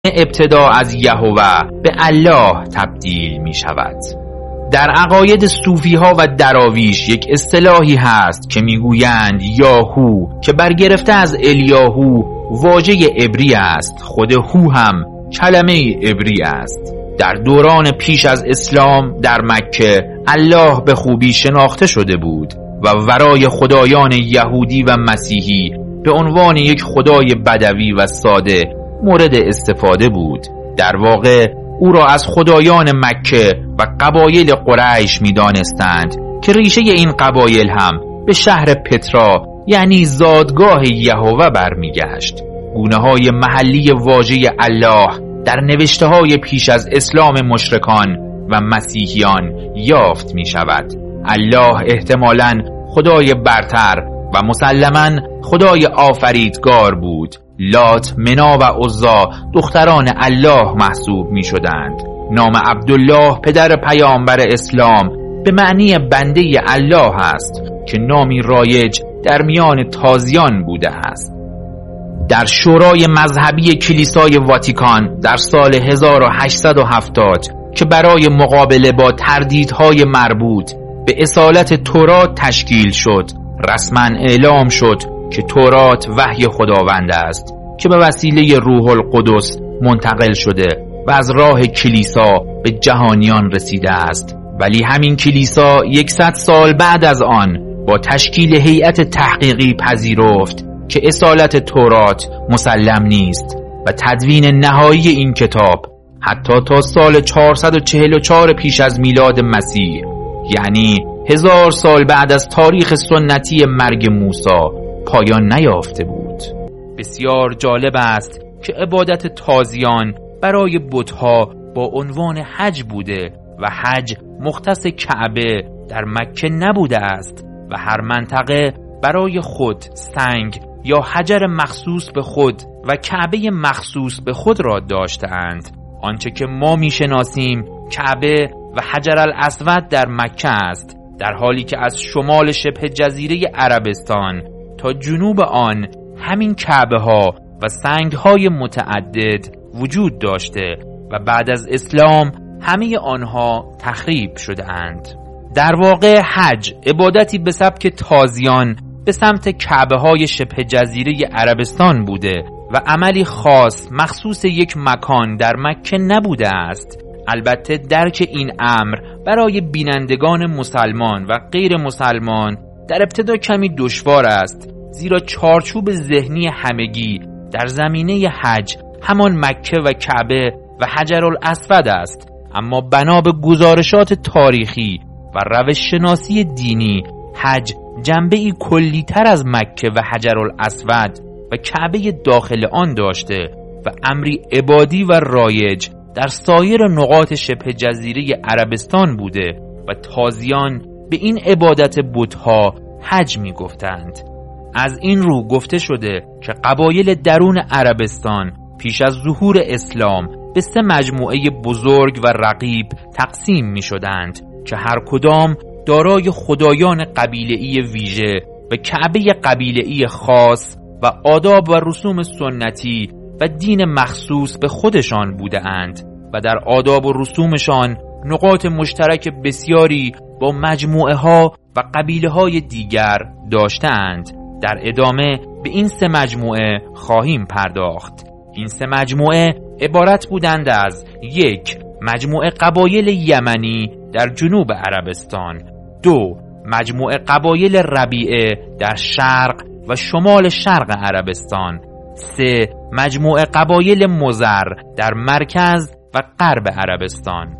ابتدا از یهوه به الله تبدیل می شود. در عقاید صوفی ها و دراویش یک اصطلاحی هست که میگویند یاهو که برگرفته از الیاهو واژه عبری است، خود هو هم کلمه عبری است. در دوران پیش از اسلام در مکه الله به خوبی شناخته شده بود و ورای خدایان یهودی و مسیحی به عنوان یک خدای بدوی و ساده مورد استفاده بود. در واقع او را از خدایان مکه و قبایل قریش می دانستند که ریشه این قبایل هم به شهر پترا یعنی زادگاه یهوه برمیگشت. گونه های محلی واژه الله در نوشته های پیش از اسلام مشرکان و مسیحیان یافت می شود. الله احتمالاً خدای برتر و مسلماً خدای آفریدگار بود. لات، منا و عزا دختران الله محسوب می شدند. نام عبدالله پدر پیامبر اسلام به معنی بنده الله است که نامی رایج در میان تازیان بوده است. در شورای مذهبی کلیسای واتیکان در سال 1870 که برای مقابله با تردیدهای مربوط به اصالت تورات تشکیل شد، رسما اعلام شد که تورات وحی خداوند است که به وسیله روح القدس منتقل شده و از راه کلیسا به جهانیان رسیده است. ولی همین کلیسا 100 سال بعد از آن با تشکیل هیئت تحقیقی پذیرفت که اصالت تورات مسلم نیست و تدوین نهایی این کتاب حتی تا سال 444 پیش از میلاد مسیح، یعنی 1000 سال بعد از تاریخ سنتی مرگ موسی، پایان نیافته بود. بسیار جالب است که عبادت تازیان برای بت‌ها با عنوان حج بوده و حج مختص کعبه در مکه نبوده است و هر منطقه برای خود سنگ یا حجر مخصوص به خود و کعبه مخصوص به خود را داشتند. آنچه که ما میشناسیم کعبه و حجر الاسود در مکه است، در حالی که از شمال شبه جزیره عربستان تا جنوب آن همین کعبه ها و سنگ های متعدد وجود داشته و بعد از اسلام همه آنها تخریب شده اند. در واقع حج عبادتی به سبک تازیان به سمت کعبه های شبه جزیره عربستان بوده و عملی خاص مخصوص یک مکان در مکه نبوده است. البته درک این امر برای بینندگان مسلمان و غیر مسلمان در ابتدا کمی دشوار است، زیرا چارچوب ذهنی همگی در زمینه حج همان مکه و کعبه و حجر الاسود است. اما بنا به گزارشات تاریخی و روش شناسی دینی، حج جنبه‌ای کلی‌تر از مکه و حجر الاسود و کعبه داخل آن داشته و امری عبادی و رایج در سایر نقاط شبه جزیره عربستان بوده و تازیان به این عبادت بت‌ها حج می گفتند. از این رو گفته شده که قبایل درون عربستان پیش از ظهور اسلام به 3 مجموعه بزرگ و رقیب تقسیم می شدند که هر کدام دارای خدایان قبیله‌ای ویژه و کعبه قبیله‌ای خاص و آداب و رسوم سنتی و دین مخصوص به خودشان بوده اند و در آداب و رسومشان نقاط مشترک بسیاری با مجموعه ها و قبیله های دیگر داشته اند. در ادامه به این 3 مجموعه خواهیم پرداخت. این 3 مجموعه عبارت بودند از 1. مجموعه قبایل یمنی در جنوب عربستان، 2. مجموعه قبایل ربیعه در شرق و شمال شرق عربستان، 3. مجموعه قبایل مزر در مرکز و غرب عربستان.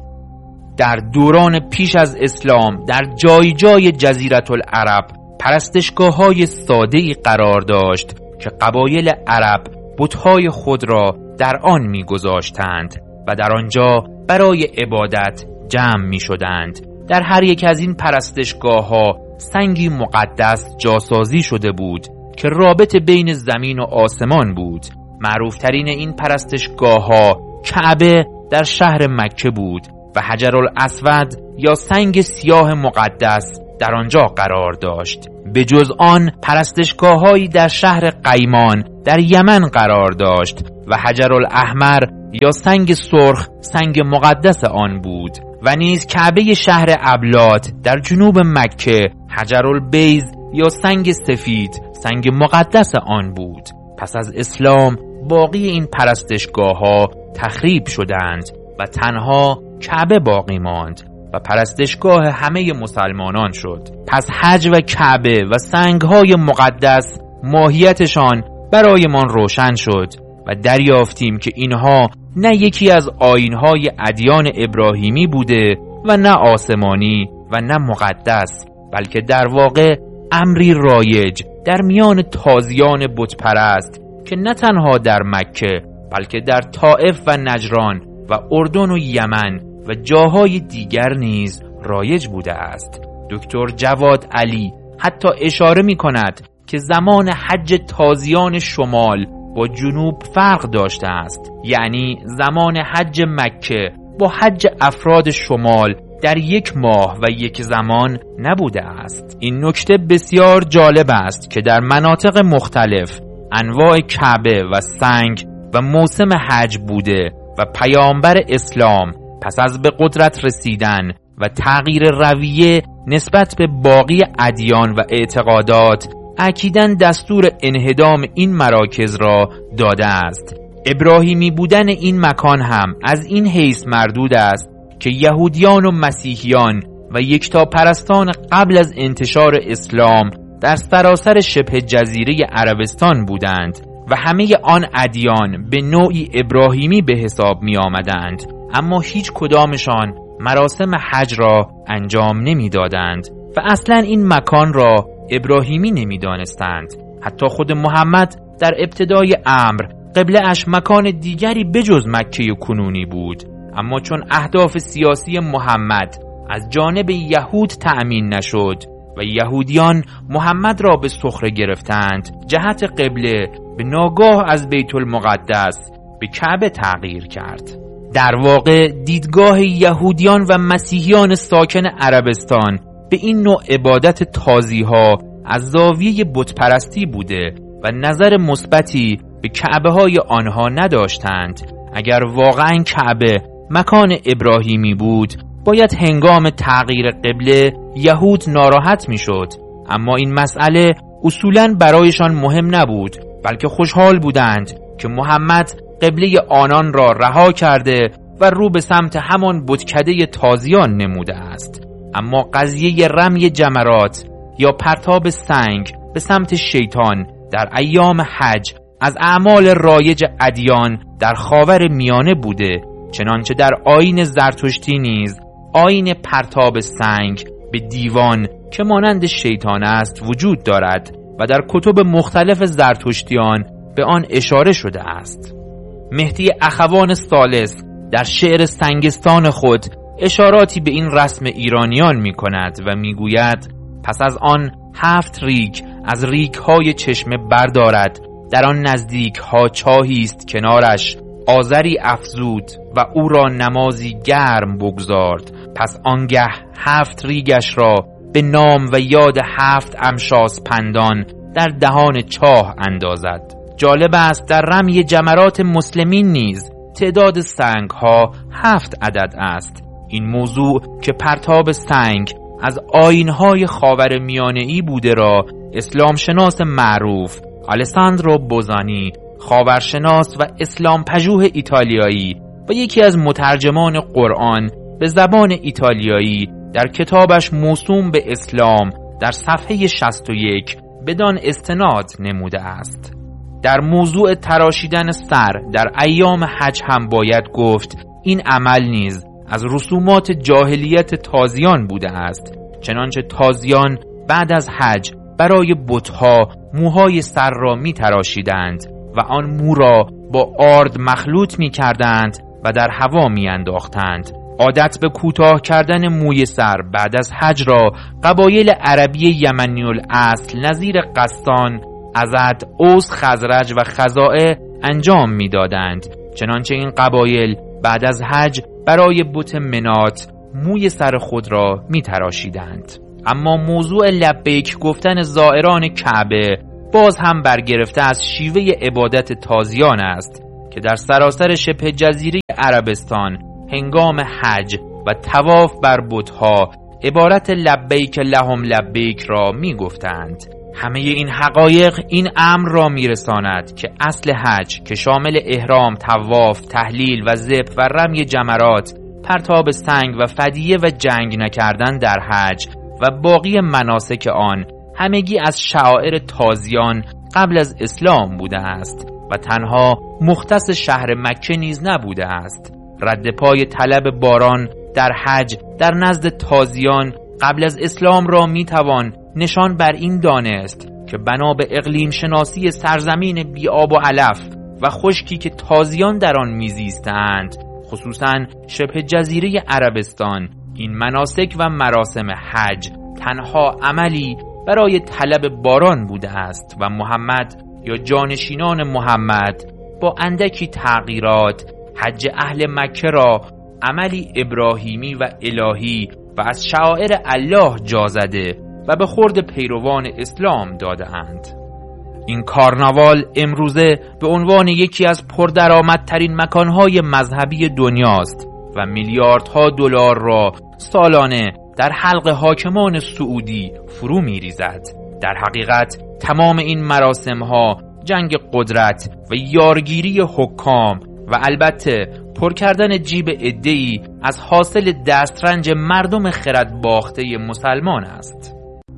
در دوران پیش از اسلام در جای جای جزیره العرب پرستشگاه‌های ساده‌ای قرار داشت که قبایل عرب بت‌های خود را در آن می‌گذاشتند و در آنجا برای عبادت جمع می‌شدند. در هر یک از این پرستشگاه‌ها سنگی مقدس جاسازی شده بود که رابط بین زمین و آسمان بود. معروفترین این پرستشگاه‌ها کعبه در شهر مکه بود و حجر الاسود یا سنگ سیاه مقدس در آنجا قرار داشت. به جز آن پرستشگاه‌هایی در شهر قیمان در یمن قرار داشت و حجر الاحمر یا سنگ سرخ سنگ مقدس آن بود و نیز کعبه شهر ابلات در جنوب مکه حجرالبیض یا سنگ سفید سنگ مقدس آن بود. پس از اسلام باقی این پرستشگاه‌ها تخریب شدند و تنها کعبه باقی ماند و پرستشگاه همه مسلمانان شد. پس حج و کعبه و سنگ‌های مقدس ماهیتشان برایمان روشن شد و دریافتیم که اینها نه یکی از آیین‌های ادیان ابراهیمی بوده و نه آسمانی و نه مقدس، بلکه در واقع امری رایج در میان تازیان بتپرست که نه تنها در مکه بلکه در طائف و نجران و اردن و یمن و جاهای دیگر نیز رایج بوده است. دکتر جواد علی حتی اشاره می کند که زمان حج تازیان شمال با جنوب فرق داشته است، یعنی زمان حج مکه با حج افراد شمال در یک ماه و یک زمان نبوده است. این نکته بسیار جالب است که در مناطق مختلف انواع کعبه و سنگ و موسم حج بوده و پیامبر اسلام پس از به قدرت رسیدن و تغییر رویه نسبت به باقی ادیان و اعتقادات اکیداً دستور انهدام این مراکز را داده است. ابراهیمی بودن این مکان هم از این حیث مردود است که یهودیان و مسیحیان و یکتاپرستان قبل از انتشار اسلام در سراسر شبه جزیره عربستان بودند و همه آن ادیان به نوعی ابراهیمی به حساب می آمدند، اما هیچ کدامشان مراسم حج را انجام نمی دادند و اصلا این مکان را ابراهیمی نمی دانستند. حتی خود محمد در ابتدای امر قبله اش مکان دیگری بجز مکه کنونی بود، اما چون اهداف سیاسی محمد از جانب یهود تأمین نشد و یهودیان محمد را به سخره گرفتند، جهت قبله به ناگاه از بیت المقدس به کعبه تغییر کرد. در واقع دیدگاه یهودیان و مسیحیان ساکن عربستان به این نوع عبادت تازیها از زاویه بتپرستی بوده و نظر مثبتی به کعبه های آنها نداشتند. اگر واقعا کعبه مکان ابراهیمی بود باید هنگام تغییر قبله یهود ناراحت می شد، اما این مسئله اصولاً برایشان مهم نبود، بلکه خوشحال بودند که محمد قبله آنان را رها کرده و رو به سمت همان بتکده تازیان نموده است. اما قضیه رمی جمرات یا پرتاب سنگ به سمت شیطان در ایام حج از اعمال رایج ادیان در خاور میانه بوده، چنانچه در آیین زرتشتی نیز آیین پرتاب سنگ به دیوان که مانند شیطان است وجود دارد و در کتب مختلف زرتشتیان به آن اشاره شده است. مهدی اخوان ثالث در شعر سنگستان خود اشاراتی به این رسم ایرانیان می کند و می گوید پس از آن 7 ریگ از ریگ‌های چشمه بردارد، در آن نزدیک‌ها چاهی است کنارش، آذری افزود و او را نمازی گرم بگذارد. پس آنگه 7 ریگش را به نام و یاد 7 امشاس پندان در دهان چاه اندازد. جالب است در رمی جمرات مسلمین نیز تعداد سنگ‌ها 7 عدد است. این موضوع که پرتاب سنگ از آیین‌های خاور میانه‌ای بوده را اسلام شناس معروف آلساندرو بوزانی، خاورشناس و اسلام پژوه ایتالیایی و یکی از مترجمان قرآن به زبان ایتالیایی در کتابش موسوم به اسلام در صفحه 61 بدان استناد نموده است. در موضوع تراشیدن سر در ایام حج هم باید گفت این عمل نیز از رسومات جاهلیت تازیان بوده است، چنانچه تازیان بعد از حج برای بت‌ها موهای سر را می تراشیدند و آن مو را با آرد مخلوط می کردند و در هوا می انداختند. عادت به کوتاه کردن موی سر بعد از حج را قبایل عربی یمنی الاصل نظیر قسطان، ازد، اوس، خزرج و خزاعه انجام می دادند، چنانچه این قبایل بعد از حج برای بت منات موی سر خود را می تراشیدند. اما موضوع لبیک گفتن زائران کعبه باز هم برگرفته از شیوه عبادت تازیان است که در سراسر شبه جزیره عربستان هنگام حج و طواف بر بت‌ها عبارت لبیک لهم لبیک را می گفتند. همه این حقایق این امر را می رساند که اصل حج که شامل احرام، طواف، تحلیل و ذبح و رمی جمرات، پرتاب سنگ و فدیه و جنگ نکردن در حج و باقی مناسک آن همگی از شعائر تازیان قبل از اسلام بوده است و تنها مختص شهر مکه نیز نبوده است. رد پای طلب باران در حج در نزد تازیان قبل از اسلام را میتوان نشان بر این دانست که بنا به اقلیم شناسی سرزمین بی آب و علف و خشکی که تازیان در آن میزیستند، خصوصا شبه جزیره عربستان، این مناسک و مراسم حج تنها عملی برای طلب باران بوده است و محمد یا جانشینان محمد با اندکی تغییرات حج اهل مکه را عملی ابراهیمی و الهی و از شعائر الله جا زده و به خورد پیروان اسلام داده اند. این کارناوال امروزه به عنوان یکی از پردرآمدترین مکانهای مذهبی دنیاست و میلیاردها دلار را سالانه در حلق حاکمان سعودی فرو می‌ریزد. در حقیقت تمام این مراسم‌ها جنگ قدرت و یارگیری حکام و البته پر کردن جیب عده‌ای از حاصل دسترنج مردم خرد باخته مسلمان است.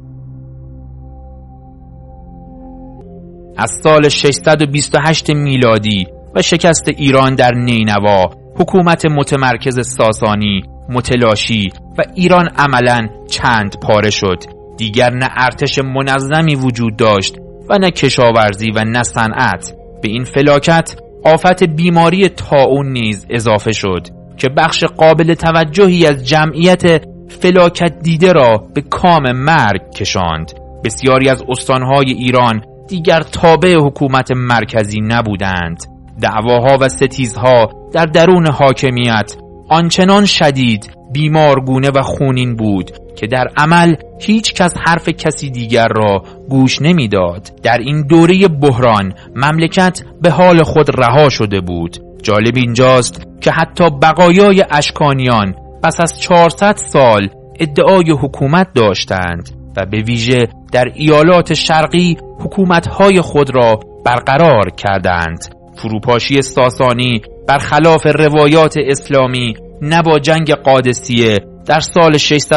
از سال 628 میلادی و شکست ایران در نینوا، حکومت متمرکز ساسانی متلاشی و ایران عملاً چند پاره شد. دیگر نه ارتش منظمی وجود داشت و نه کشاورزی و نه صنعت. به این فلاکت آفت بیماری طاعون نیز اضافه شد که بخش قابل توجهی از جمعیت فلاکت دیده را به کام مرگ کشاند. بسیاری از استانهای ایران دیگر تابع حکومت مرکزی نبودند. دعواها و ستیزها در درون حاکمیت آنچنان شدید، بیمارگونه و خونین بود که در عمل هیچ کس حرف کسی دیگر را گوش نمیداد. در این دوره بحران مملکت به حال خود رها شده بود. جالب اینجاست که حتی بقایای اشکانیان پس از 400 سال ادعای حکومت داشتند و به ویژه در ایالات شرقی حکومت‌های خود را برقرار کردند. فروپاشی ساسانی برخلاف روایات اسلامی نه با جنگ قادسیه در سال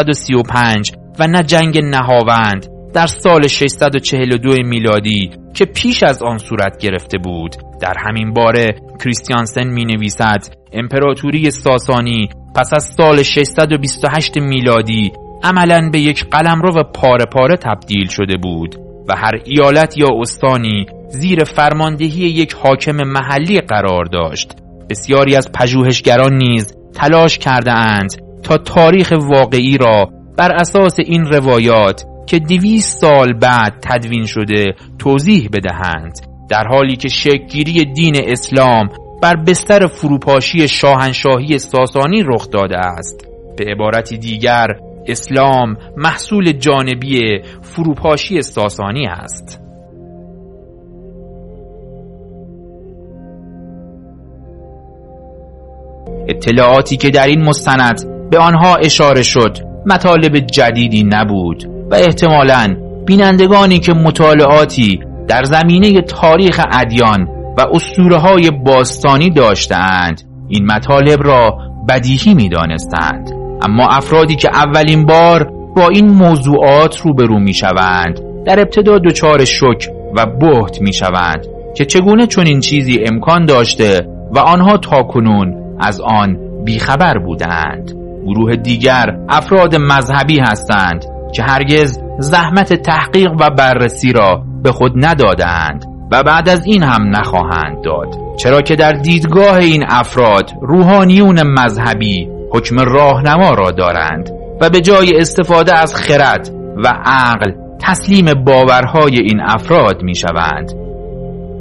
635 و نه جنگ نهاوند در سال 642 میلادی که پیش از آن صورت گرفته بود. در همین باره کریستیانسن می نویسد امپراتوری ساسانی پس از سال 628 میلادی عملاً به یک قلمرو پاره پاره تبدیل شده بود و هر ایالت یا استانی زیر فرماندهی یک حاکم محلی قرار داشت. بسیاری از پژوهشگران نیز تلاش کرده اند تا تاریخ واقعی را بر اساس این روایات که 200 سال بعد تدوین شده توضیح بدهند، در حالی که شکل‌گیری دین اسلام بر بستر فروپاشی شاهنشاهی ساسانی رخ داده است. به عبارتی دیگر اسلام محصول جانبی فروپاشی ساسانی است. اطلاعاتی که در این مستند به آنها اشاره شد مطالب جدیدی نبود و احتمالاً بینندگانی که مطالعاتی در زمینه تاریخ ادیان و اسطوره‌های باستانی داشتند این مطالب را بدیهی می‌دانستند. اما افرادی که اولین بار با این موضوعات روبرو می‌شوند در ابتدا دچار شوک و بهت می‌شوند که چگونه چنین چیزی امکان داشته و آنها تاکنون از آن بیخبر بودند. گروه دیگر افراد مذهبی هستند که هرگز زحمت تحقیق و بررسی را به خود ندادند و بعد از این هم نخواهند داد، چرا که در دیدگاه این افراد روحانیون مذهبی حکم راهنما را دارند و به جای استفاده از خرد و عقل تسلیم باورهای این افراد می شوند